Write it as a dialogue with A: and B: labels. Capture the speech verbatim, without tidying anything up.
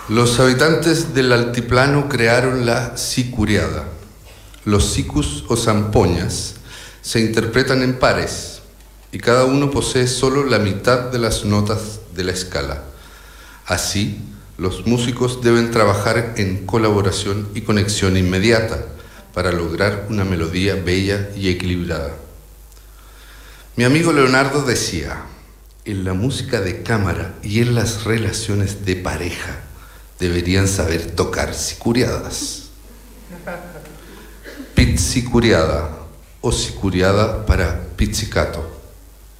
A: Los habitantes del altiplano crearon la sicuriada. Los sicus o zampoñas se interpretan en pares y cada uno posee solo la mitad de las notas de la escala. Así, los músicos deben trabajar en colaboración y conexión inmediata para lograr una melodía bella y equilibrada. Mi amigo Leonardo decía, en la música de cámara y en las relaciones de pareja deberían saber tocar sicuriadas. Pizzicuriada o sicuriada para pizzicato.